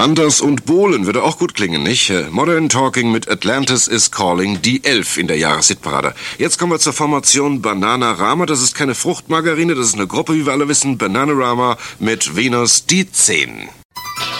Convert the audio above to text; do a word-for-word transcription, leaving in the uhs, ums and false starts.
Anders und Bohlen würde auch gut klingen, nicht? Modern Talking mit Atlantis is Calling, die elf in der Jahreshitparade. Jetzt kommen wir zur Formation Bananarama. Das ist keine Fruchtmargarine, das ist eine Gruppe, wie wir alle wissen. Bananarama mit Venus, die zehn.